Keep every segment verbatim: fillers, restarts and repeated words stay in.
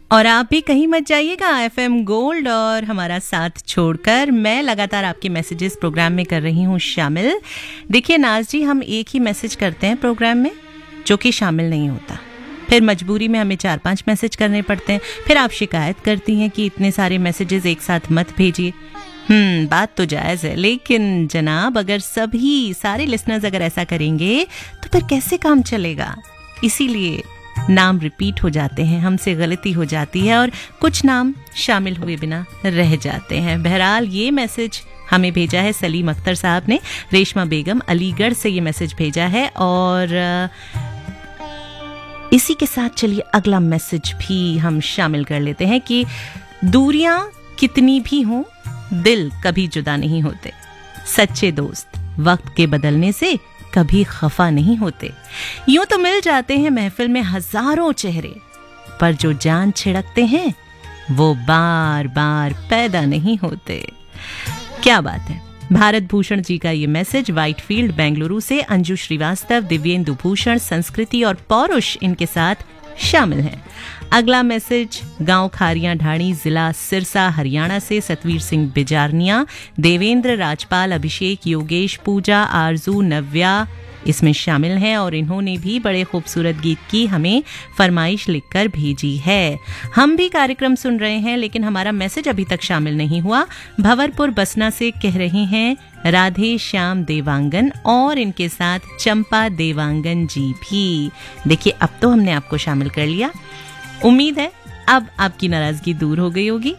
और आप भी कहीं मत जाइएगा एफएम गोल्ड और हमारा साथ छोड़कर। मैं लगातार आपके मैसेजेस प्रोग्राम में कर रही हूँ शामिल। देखिए नाज जी, हम एक ही मैसेज करते हैं प्रोग्राम में जो कि शामिल नहीं होता, फिर मजबूरी में हमें चार पांच मैसेज करने पड़ते हैं, फिर आप शिकायत करती हैं कि इतने सारे मैसेजेस एक साथ मत भेजिए। हम्म बात तो जायज़ है, लेकिन जनाब अगर सभी सारे लिसनर्स अगर ऐसा करेंगे तो फिर कैसे काम चलेगा। इसीलिए नाम रिपीट हो जाते हैं, हमसे गलती हो जाती है और कुछ नाम शामिल हुए बिना रह जाते हैं। बहरहाल ये मैसेज हमें भेजा है सलीम अख्तर साहब ने, रेशमा बेगम अलीगढ़ से ये मैसेज भेजा है। और इसी के साथ चलिए अगला मैसेज भी हम शामिल कर लेते हैं कि दूरियां कितनी भी हों, दिल कभी जुदा नहीं होते। सच्चे दोस्त वक्त के बदलने से कभी खफा नहीं होते। यूं तो मिल जाते हैं महफिल में हजारों चेहरे, पर जो जान छिड़कते हैं वो बार बार पैदा नहीं होते। क्या बात है। भारत भूषण जी का ये मैसेज व्हाइटफील्ड बेंगलुरु से अंजू श्रीवास्तव, दिव्येंदु भूषण, संस्कृति और पौरुष इनके साथ शामिल हैं। अगला मैसेज गांव खारियां ढाणी, जिला सिरसा, हरियाणा से सतवीर सिंह बिजारनिया, देवेंद्र, राजपाल, अभिषेक, योगेश, पूजा, आरजू, नव्या इसमें शामिल हैं और इन्होंने भी बड़े खूबसूरत गीत की हमें फरमाइश लिखकर भेजी है। हम भी कार्यक्रम सुन रहे हैं लेकिन हमारा मैसेज अभी तक शामिल नहीं हुआ। भंवरपुर बसना से कह रही हैं राधे श्याम देवांगन और इनके साथ चंपा देवांगन जी भी। देखिए अब तो हमने आपको शामिल कर लिया, उम्मीद है अब आपकी नाराजगी दूर हो गई होगी।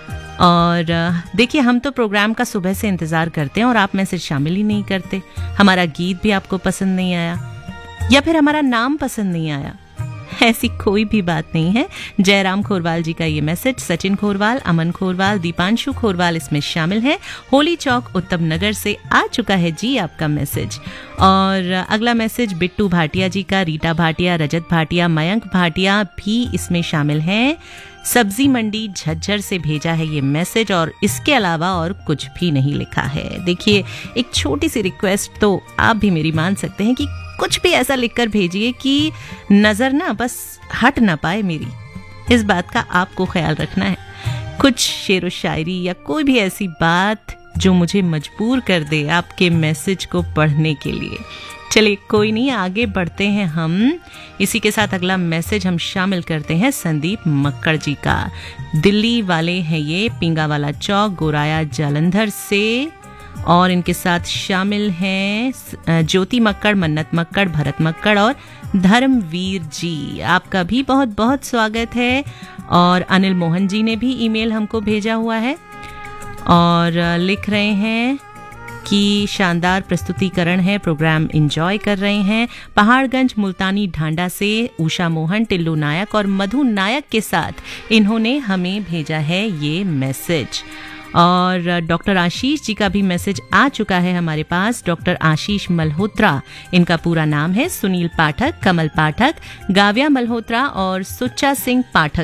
और देखिए हम तो प्रोग्राम का सुबह से इंतजार करते हैं और आप मैसेज शामिल ही नहीं करते। हमारा गीत भी आपको पसंद नहीं आया या फिर हमारा नाम पसंद नहीं आया, ऐसी कोई भी बात नहीं है। जयराम खोरवाल जी का ये मैसेज, सचिन खोरवाल, अमन खोरवाल, दीपांशु खोरवाल इसमें शामिल है। होली चौक उत्तम नगर से आ चुका है जी आपका मैसेज। और अगला मैसेज बिट्टू भाटिया जी का, रीटा भाटिया, रजत भाटिया, मयंक भाटिया भी इसमें शामिल हैं। सब्जी मंडी झज्जर से भेजा है ये मैसेज और इसके अलावा और कुछ भी नहीं लिखा है। देखिए एक छोटी सी रिक्वेस्ट तो आप भी मेरी मान सकते हैं कि कुछ भी ऐसा लिखकर भेजिए कि नजर ना बस हट ना पाए मेरी, इस बात का आपको ख्याल रखना है। कुछ शेर व शायरी या कोई भी ऐसी बात जो मुझे मजबूर कर दे आपके मैसेज को पढ़ने के लिए। चलिए कोई नहीं, आगे बढ़ते हैं हम। इसी के साथ अगला मैसेज हम शामिल करते हैं संदीप मक्कड़ जी का। दिल्ली वाले हैं ये, पिंगावाला चौक, गोराया जालंधर से। और इनके साथ शामिल हैं ज्योति मक्कड़, मन्नत मक्कड़, भरत मक्कड़ और धर्मवीर जी। आपका भी बहुत बहुत स्वागत है। और अनिल मोहन जी ने भी ईमेल हमको भेजा हुआ है और लिख रहे हैं कि शानदार प्रस्तुतिकरण है, प्रोग्राम एंजॉय कर रहे हैं। पहाड़गंज मुल्तानी ढांडा से उषा मोहन, टिल्लू नायक और मधु नायक के साथ इन्होंने हमें भेजा है ये मैसेज। और डॉक्टर आशीष जी का भी मैसेज आ चुका है हमारे पास। डॉक्टर आशीष मल्होत्रा इनका पूरा नाम है, सुनील पाठक, कमल पाठक, गाव्या मल्होत्रा और सुच्चा सिंह पाठक